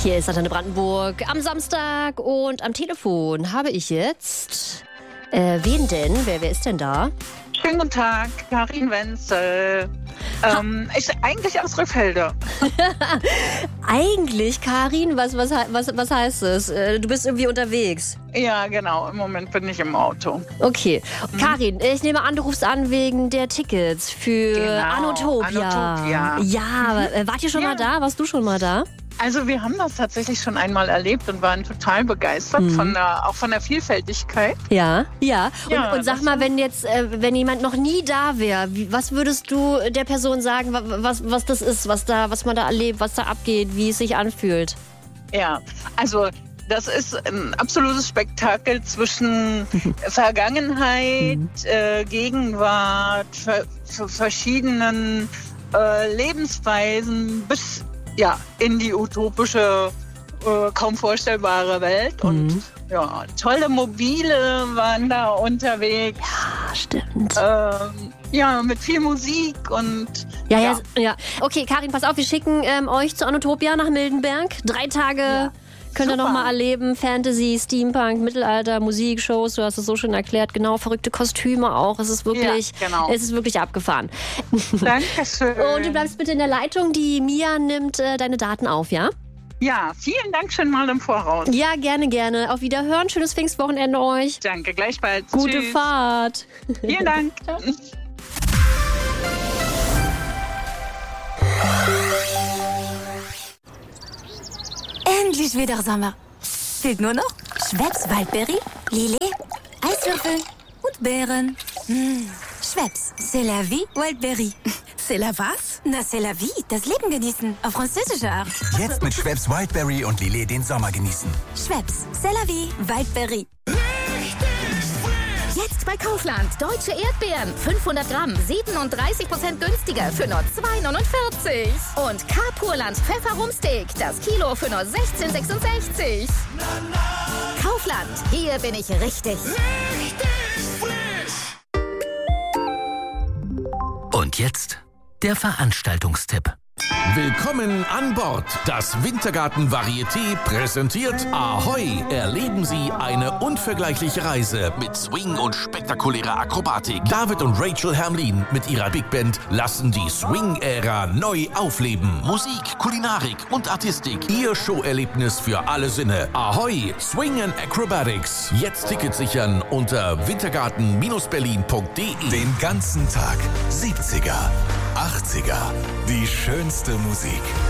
Hier ist Antenne Brandenburg am Samstag und am Telefon habe ich jetzt... wen denn? Wer ist denn da? Schönen guten Tag, Karin Wenzel. Ich eigentlich aus Rückfelde. Eigentlich, Karin? Was heißt das? Du bist irgendwie unterwegs. Ja, genau. Im Moment bin ich im Auto. Okay. Karin, ich nehme an, du rufst an wegen der Tickets für Anotopia. Ja, wart ihr schon mal da? Warst du schon mal da? Also wir haben das tatsächlich schon einmal erlebt und waren total begeistert auch von der Vielfältigkeit. Ja. Und sag mal, wenn jemand noch nie da wäre, was würdest du der Person sagen, was das ist, was man da erlebt, was da abgeht, wie es sich anfühlt? Ja, also das ist ein absolutes Spektakel zwischen Vergangenheit, Gegenwart, verschiedenen Lebensweisen bis in die utopische, kaum vorstellbare Welt. Und tolle Mobile waren da unterwegs. Ja, stimmt. Mit viel Musik und... Ja. Okay, Karin, pass auf, wir schicken euch zu Anotopia nach Mildenberg. 3 Tage könnt ihr nochmal erleben. Fantasy, Steampunk, Mittelalter, Musik, Shows, du hast es so schön erklärt. Genau, verrückte Kostüme auch. Es ist wirklich, es ist wirklich abgefahren. Dankeschön. Und du bleibst bitte in der Leitung. Die Mia nimmt deine Daten auf, ja? Ja, vielen Dank schon mal im Voraus. Ja, gerne. Auf Wiederhören. Schönes Pfingstwochenende euch. Danke, gleichfalls. Gute Tschüss. Fahrt. Vielen Dank. Endlich wieder Sommer. Fehlt nur noch Schweppes Waldberry, Lillet, Eiswürfel und Beeren. Schweppes, c'est la vie, Waldberry. C'est la was? Na, c'est la vie, das Leben genießen, auf französische Art. Jetzt mit Schweppes Wildberry und Lillet den Sommer genießen. Schweppes, c'est la vie, Waldberry. Jetzt bei Kaufland. Deutsche Erdbeeren. 500 Gramm. 37% günstiger für nur 2,49. Und K-Purland Pfefferrumsteak. Das Kilo für nur 16,66. Kaufland. Hier bin ich richtig. Und jetzt der Veranstaltungstipp. Willkommen an Bord. Das Wintergarten Varieté präsentiert Ahoi! Erleben Sie eine unvergleichliche Reise mit Swing und spektakulärer Akrobatik. David und Rachel Hermlin mit ihrer Big Band lassen die Swing-Ära neu aufleben. Musik, Kulinarik und Artistik. Ihr Showerlebnis für alle Sinne. Ahoi! Swing and Acrobatics. Jetzt Tickets sichern unter wintergarten-berlin.de. Den ganzen Tag 70er, 80er, die schönste Musik.